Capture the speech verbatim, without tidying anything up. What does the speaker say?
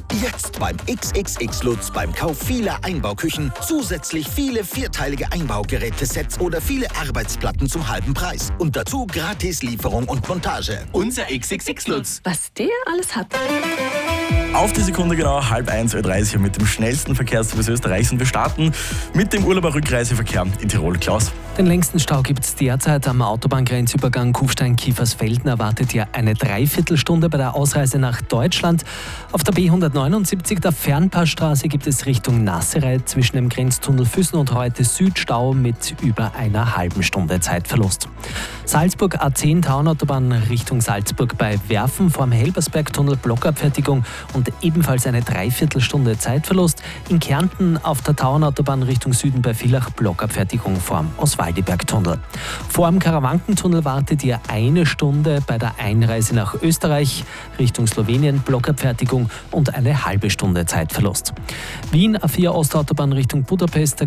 Jetzt beim X X X Lutz beim Kauf vieler Einbauküchen zusätzlich viele vierteilige Einbaugerätesets oder viele Arbeitsplatten zum halben Preis. Und dazu gratis Lieferung und Montage. Unser X X X Lutz. Was der alles hat. Auf die Sekunde genau, halb eins Uhr dreißig mit dem schnellsten Verkehrsservice Österreichs. Und wir starten mit dem Urlauber-Rückreiseverkehr in Tirol. Klaus? Den längsten Stau gibt es derzeit am Autobahngrenzübergang Kufstein-Kiefersfelden. Erwartet ihr eine Dreiviertelstunde bei der Ausreise nach Deutschland. Auf der B hundertneunundsiebzig, der Fernpassstraße, gibt es Richtung Nassereit zwischen dem Grenztunnel Füssen und Reute Süd Stau mit über einer halben Stunde Zeitverlust. Salzburg A zehn Tauernautobahn Richtung Salzburg bei Werfen vorm Helbersbergtunnel Blockabfertigung und ebenfalls eine Dreiviertelstunde Zeitverlust. In Kärnten auf der Tauernautobahn Richtung Süden bei Villach Blockabfertigung vorm Oswaldibergtunnel. Vor dem Karawankentunnel wartet ihr eine Stunde bei der Einreise nach Österreich Richtung Slowenien Blockabfertigung und eine halbe Stunde Zeitverlust. Wien A vier Ostautobahn Richtung Budapest,